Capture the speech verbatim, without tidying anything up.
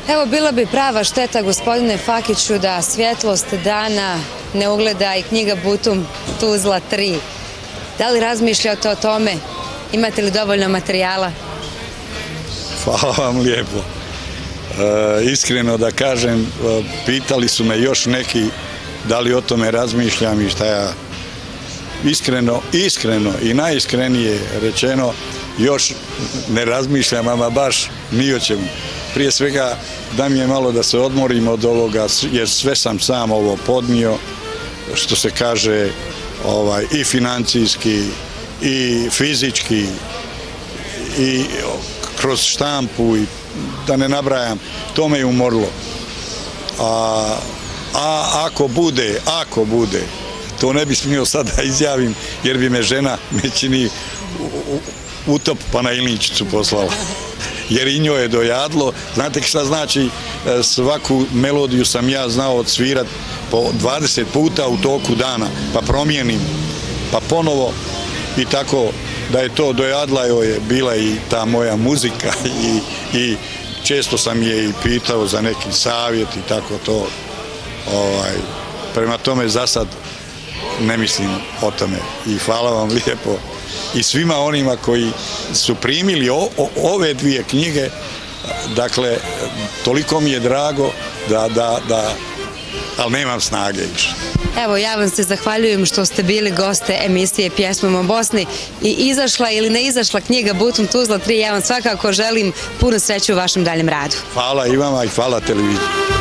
Evo, bila bi prava šteta, gospodine Fakiću, da svjetlost dana ne ugleda i knjiga Butum Tuzla tri. Da li razmišljate o tome? Imate li dovoljno materijala? Hvala vam lijepo. E, iskreno da kažem, pitali su me još neki da li o tome razmišljam i šta ja iskreno, iskreno i najiskrenije rečeno još ne razmišljam, ama baš ni o čemu. Prije svega da mi je malo da se odmorim od ovoga, jer sve sam sam ovo podnio, što se kaže, ovaj, i financijski, i fizički, i kroz štampu, i da ne nabrajam, to me je umorilo. A, a ako bude, ako bude, to ne bi smio sad da izjavim, jer bi me žena me čini utop pa na ilničicu poslala. Jer i njoj je dojadlo. Znate šta znači, svaku melodiju sam ja znao odsvirat po dvadeset puta u toku dana, pa promijenim, pa ponovo, i tako da je to dojadla joj je bila i ta moja muzika i, i često sam je i pitao za neki savjet i tako to. Ovaj, prema tome za sad ne mislim o tome i hvala vam lijepo i svima onima koji su primili o, o, ove dvije knjige. Dakle, toliko mi je drago da, da, da ali nemam snage više. Evo, ja vam se zahvaljujem što ste bili goste emisije Pjesmom o Bosni i izašla ili ne izašla knjiga Butum Tuzla tri. Ja vam svakako želim puno sreće u vašem daljem radu. Hvala i vama i hvala televiziji.